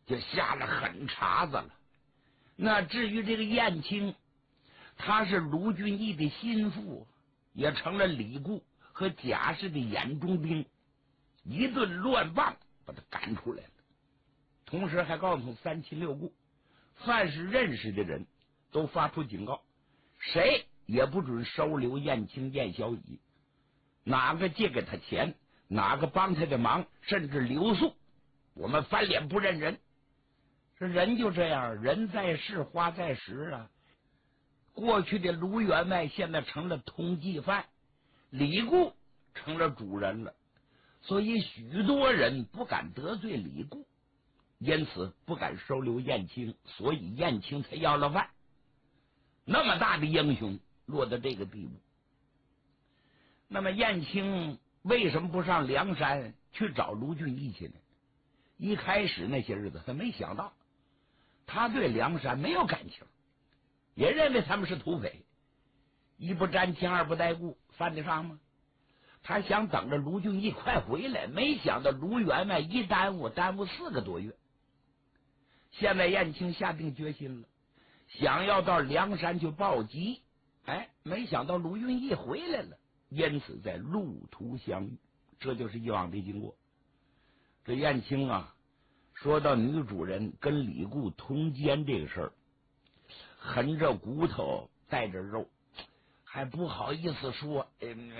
就下了狠茬子了。那至于这个燕青，他是卢俊义的心腹，也成了李固和贾氏的眼中钉，一顿乱棒把他赶出来了。同时还告诉三亲六故，凡是认识的人都发出警告，谁也不准收留燕青、燕小乙，哪个借给他钱，哪个帮他的忙，甚至留宿，我们翻脸不认人。这人就这样，人在世花在时啊。过去的卢员外现在成了通缉犯，李固成了主人了，所以许多人不敢得罪李固，因此不敢收留燕青，所以燕青才要了饭。那么大的英雄落到这个地步，那么燕青为什么不上梁山去找卢俊义去呢？一开始那些日子他没想到，他对梁山没有感情，也认为他们是土匪，一不沾亲二不带故，犯得上吗？他想等着卢俊义快回来，没想到卢员外一耽误4个多月。现在燕青下定决心了，想要到梁山去报急，没想到卢俊义回来了，因此在路途相遇，这就是以往的经过。这燕青啊，说到女主人跟李固通奸这个事儿，含着骨头带着肉，还不好意思说。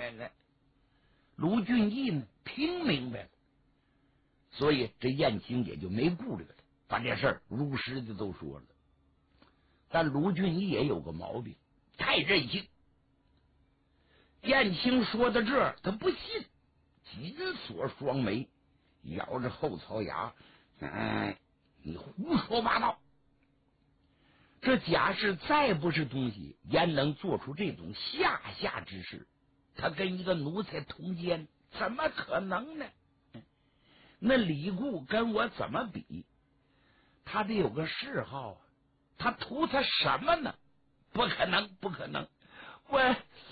卢俊义呢听明白了，所以这燕青也就没顾虑了，把这事儿如实的都说了。但卢俊义也有个毛病，太任性。燕青说到这儿，他不信，紧锁双眉，咬着后槽牙，你胡说八道。这贾氏再不是东西，焉能做出这种下之事？他跟一个奴才通奸，怎么可能呢？那李固跟我怎么比？他得有个嗜好啊，他图他什么呢？不可能，不可能！我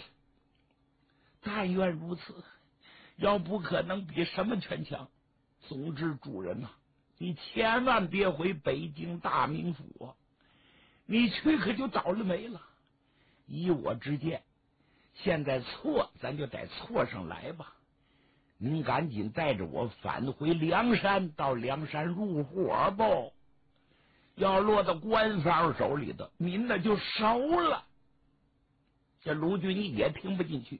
但愿如此，要不可能比什么全强。总之，主人呐，你千万别回北京大名府啊！你去可就倒了霉了。依我之见，现在错咱就得错上来吧。您赶紧带着我返回梁山，到梁山入伙不？要落到官方手里头，您那就熟了。这卢俊义也听不进去。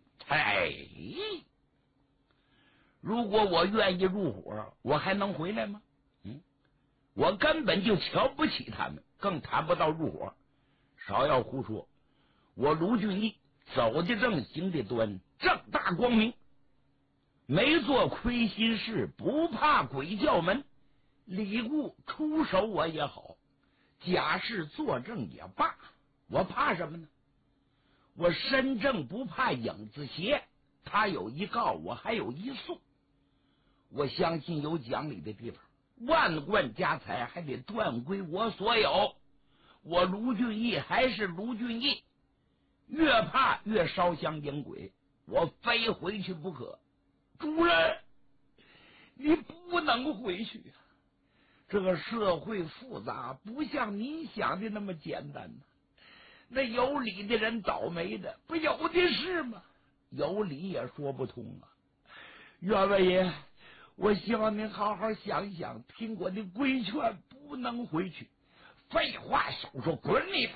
如果我愿意入伙，我还能回来吗？我根本就瞧不起他们，更谈不到入伙。少要胡说！我卢俊义走的正，行的端，正大光明，没做亏心事，不怕鬼叫门。李固出手我也好，贾氏作证也罢，我怕什么呢？我身正不怕影子斜，他有一告，我还有一诉。我相信有讲理的地方，万贯家财还得断归我所有。我卢俊义还是卢俊义，越怕越烧香迎鬼，我非回去不可。主人，你不能回去啊！这个社会复杂，不像您想的那么简单呢。那有理的人倒霉的不有的是吗？有理也说不通啊。员外爷，我希望您好好想一想，听我的规劝，不能回去。废话少说，滚你！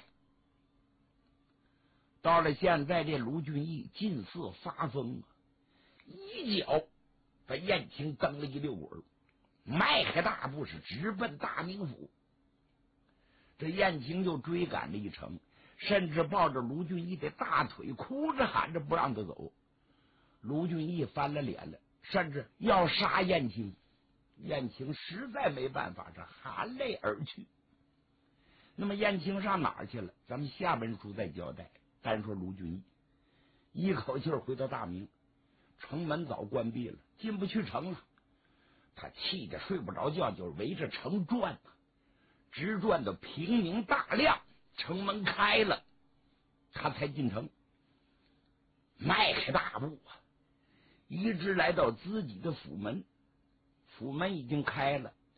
到了现在，这卢俊义近似发疯啊，一脚把燕青蹬了一溜滚，迈开大步是直奔大名府。这燕青就追赶了一程，甚至抱着卢俊义的大腿，哭着喊着不让他走。卢俊义翻了脸了，甚至要杀燕青。燕青实在没办法，这含泪而去。那么燕青上哪儿去了？咱们下文书再交代。单说卢俊义一口气回到大明，城门早关闭了，进不去城了。他气得睡不着觉，就围着城转，直转到平明大亮，城门开了，他才进城，迈开大步啊，一直来到自己的府门。府门已经开了，